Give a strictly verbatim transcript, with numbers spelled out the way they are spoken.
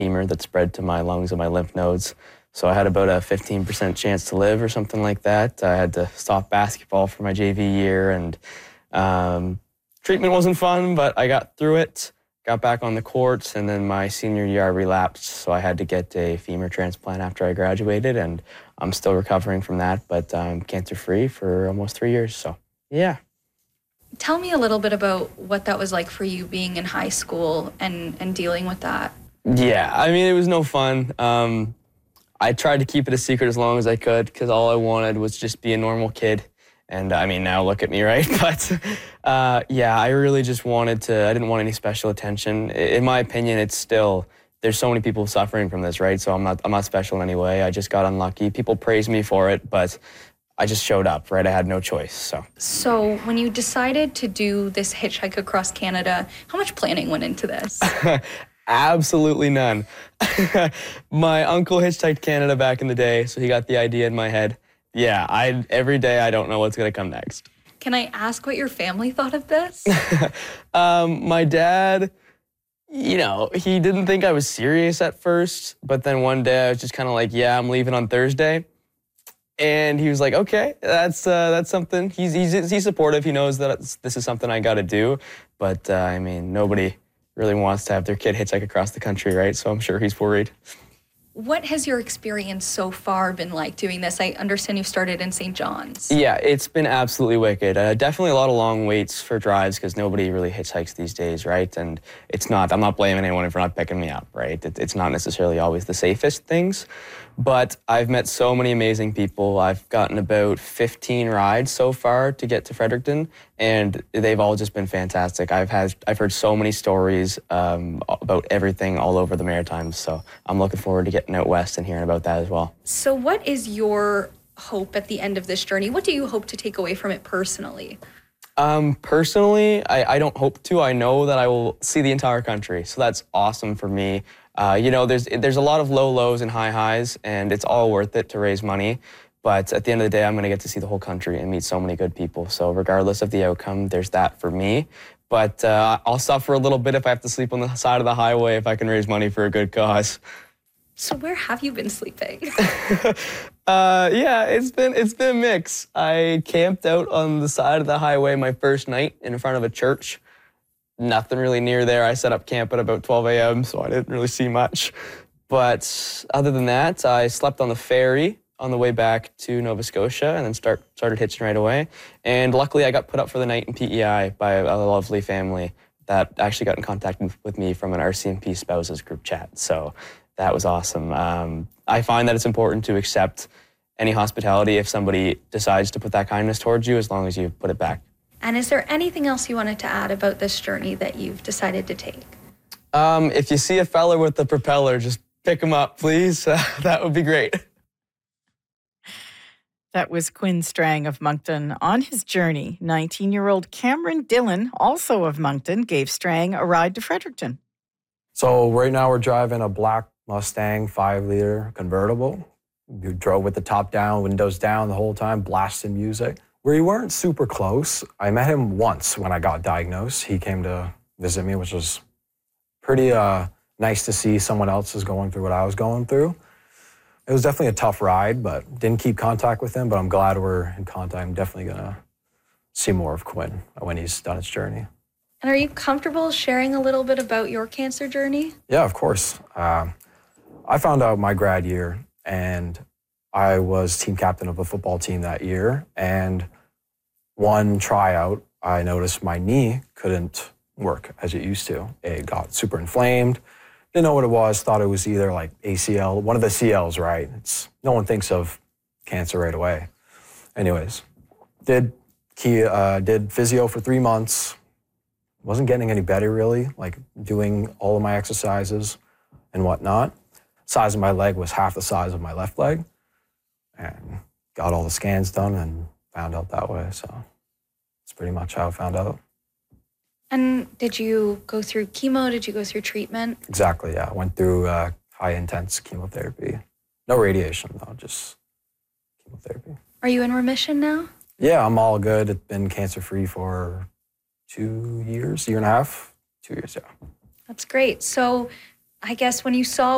femur that spread to my lungs and my lymph nodes. So I had about a fifteen percent chance to live or something like that. I had to stop basketball for my J V year, and um, treatment wasn't fun, but I got through it, got back on the courts, and then my senior year I relapsed, so I had to get a femur transplant after I graduated, and I'm still recovering from that, but I'm cancer-free for almost three years, so yeah. Tell me a little bit about what that was like for you being in high school and, and dealing with that. Yeah, I mean, it was no fun. Um, I tried to keep it a secret as long as I could because all I wanted was just be a normal kid. And I mean, now look at me, right? But uh, yeah, I really just wanted to, I didn't want any special attention. In my opinion, it's still, there's so many people suffering from this, right? So I'm not, I'm not special in any way. I just got unlucky. People praise me for it, but I just showed up, right? I had no choice, so. So when you decided to do this hitchhike across Canada, how much planning went into this? Absolutely none. My uncle hitchhiked Canada back in the day, so he got the idea in my head. Yeah, I every day I don't know what's gonna come next. Can I ask what your family thought of this? um, my dad, you know, he didn't think I was serious at first, but then one day I was just kind of like, yeah, I'm leaving on Thursday. And he was like, okay, that's uh, that's something. He's, he's he's supportive. He knows that it's, this is something I got to do. But uh, I mean, nobody really wants to have their kid hitchhike across the country, right? So I'm sure he's worried. What has your experience so far been like doing this? I understand you started in Saint John's. Yeah, it's been absolutely wicked. Uh, definitely a lot of long waits for drives because nobody really hitchhikes these days, right? And it's not, I'm not blaming anyone for not picking me up, right? It, it's not necessarily always the safest things, but I've met so many amazing people. I've gotten about fifteen rides so far to get to Fredericton, and they've all just been fantastic. I've had, I've heard so many stories um, about everything all over the Maritimes, so I'm looking forward to getting out west and hearing about that as well. So what is your hope at the end of this journey? What do you hope to take away from it personally? Um, personally, I, I don't hope to. I know that I will see the entire country, so that's awesome for me. Uh, you know, there's there's a lot of low lows and high highs, and it's all worth it to raise money. But at the end of the day, I'm going to get to see the whole country and meet so many good people. So regardless of the outcome, there's that for me. But uh, I'll suffer a little bit if I have to sleep on the side of the highway if I can raise money for a good cause. So where have you been sleeping? uh, yeah, it's been it's been a mix. I camped out on the side of the highway my first night in front of a church. Nothing really near there. I set up camp at about twelve a m, so I didn't really see much. But other than that, I slept on the ferry on the way back to Nova Scotia and then start started hitching right away. And luckily, I got put up for the night in P E I by a lovely family that actually got in contact with me from an R C M P spouses group chat. So that was awesome. Um, I find that it's important to accept any hospitality if somebody decides to put that kindness towards you, as long as you put it back. And is there anything else you wanted to add about this journey that you've decided to take? Um, if you see a fella with the propeller, just pick him up, please. Uh, that would be great. That was Quinn Strang of Moncton on his journey. nineteen-year-old Cameron Dillon, also of Moncton, gave Strang a ride to Fredericton. So right now we're driving a black Mustang five liter convertible. We drove with the top down, windows down the whole time, blasting music. We weren't super close. I met him once when I got diagnosed. He came to visit me, which was pretty uh, nice to see someone else is going through what I was going through. It was definitely a tough ride, but didn't keep contact with him, but I'm glad we're in contact. I'm definitely gonna see more of Quinn when he's done his journey. And are you comfortable sharing a little bit about your cancer journey? Yeah, of course. Uh, I found out my grad year, and I was team captain of a football team that year, and one tryout, I noticed my knee couldn't work as it used to. It got super inflamed. Didn't know what it was, thought it was either like A C L, one of the C Ls, right? It's, no one thinks of cancer right away. Anyways, did, key, uh, did physio for three months. Wasn't getting any better really, like doing all of my exercises and whatnot. Size of my leg was half the size of my left leg. And got all the scans done and found out that way. So that's pretty much how I found out. And did you go through chemo? Did you go through treatment? Exactly, yeah. I went through uh, high intense chemotherapy. No radiation though, just chemotherapy. Are you in remission now? Yeah, I'm all good. It's been cancer-free for two years, year and a half, two years, yeah. That's great. So I guess when you saw